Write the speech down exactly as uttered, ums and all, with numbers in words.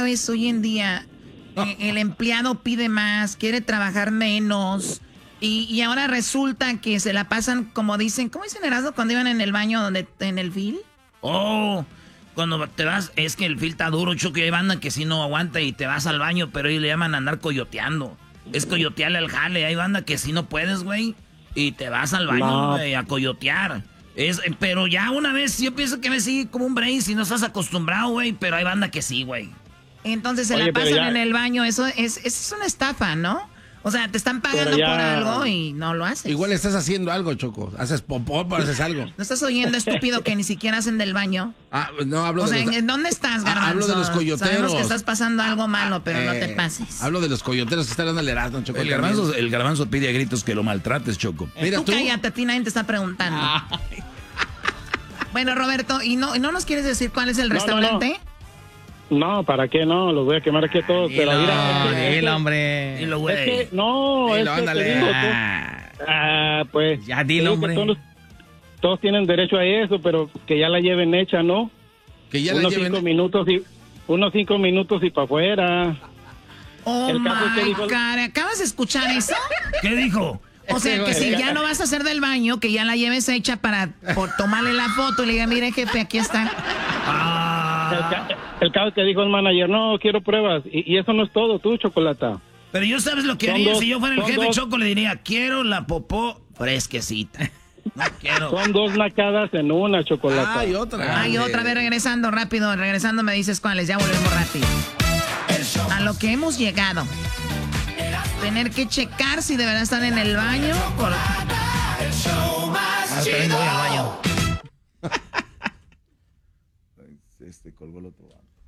sabes, hoy en día eh, el empleado pide más, quiere trabajar menos. Y, y ahora resulta que se la pasan, como dicen, ¿cómo dicen, Erasmo, cuando iban en el baño donde en el fil? Oh, cuando te vas, es que el fil está duro, Choco, y hay banda que si no aguanta y te vas al baño, pero ellos le llaman andar coyoteando. Es coyotearle al jale, hay banda que si no puedes, güey, y te vas al baño, güey, no. a coyotear. Es, pero ya una vez, yo pienso que me sigue como un brain si no estás acostumbrado, güey, pero hay banda que sí, güey. Entonces se Oye, la pasan ya... en el baño, eso es, eso es una estafa, ¿no? O sea, te están pagando ya... por algo y no lo haces. Igual estás haciendo algo, Choco. Haces popó, pero haces algo. ¿No estás oyendo, estúpido, que ni siquiera hacen del baño? Ah, no, hablo o de sea, los... ¿en dónde estás, Garbanzo? Ah, hablo de los coyoteros. Sabemos que estás pasando algo malo, pero eh, no te pases. Hablo de los coyoteros que están dando el Erasmo, Choco. El garbanzo, el garbanzo pide a gritos que lo maltrates, Choco. Eh, Mira, tú, tú cállate, a ti nadie te está preguntando. Ay. Bueno, Roberto, ¿y no, no nos quieres decir cuál es el no, restaurante? No, no. No, ¿para qué no? Los voy a quemar aquí a todos. Pero mira, es que, el hombre. Dilo, güey. Es que, no, dilo, es que te digo, tú, ah, pues. Ya dilo, hombre. Todos, todos tienen derecho a eso, pero que ya la lleven hecha, ¿no? Que ya unos la lleven. Cinco minutos y, unos cinco minutos y para afuera. Oh, el caso my es que dijo... God. ¿Acabas de escuchar eso? ¿Qué dijo? O sea, que si ya no vas a hacer del baño, que ya la lleves hecha para por tomarle la foto y le diga, mire, jefe, aquí está. Ah. El, ca el caso que dijo el manager, no, quiero pruebas. Y, y eso no es todo, tú, Chocolata. Pero yo, ¿sabes lo que son haría? Dos, si yo fuera el jefe dos. Choco, le diría, quiero la popó fresquecita. No quiero. Son dos nacadas en una, Chocolata. Ay, otra. Ay, otra vez regresando rápido. Regresando me dices cuáles. Ya volvemos rápido. A lo que hemos llegado. Tener que checar si de verdad están en el baño. Por... El show más chido. Voy al baño. Este colgó el otro.